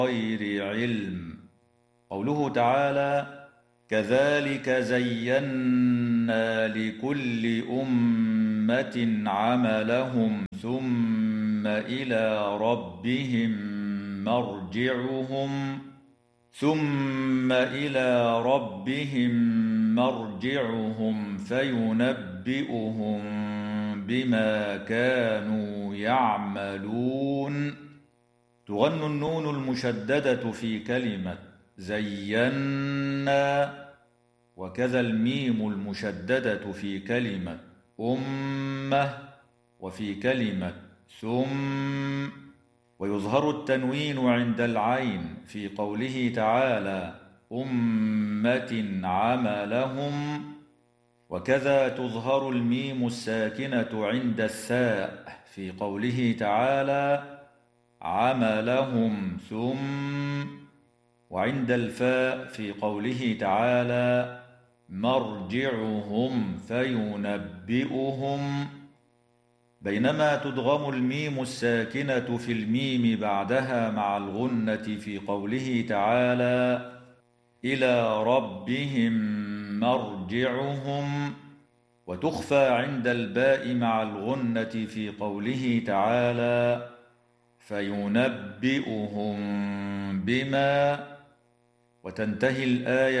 غير علم. قوله تعالى: كذلك زينا لكل أمة عملهم ثم إلى ربهم مرجعهم فينبئهم بما كانوا يعملون. تغن النون المشددة في كلمة زينا، وكذا الميم المشددة في كلمة أمة وفي كلمة ثم. ويظهر التنوين عند العين في قوله تعالى: أمة عملهم، وكذا تظهر الميم الساكنة عند الثاء في قوله تعالى: عملهم ثم، وعند الفاء في قوله تعالى: مرجعهم فينبئهم. بينما تدغم الميم الساكنة في الميم بعدها مع الغنة في قوله تعالى: إلى ربهم مرجعهم، وتخفى عند الباء مع الغنة في قوله تعالى: فينبئهم بما. وتنتهي الآية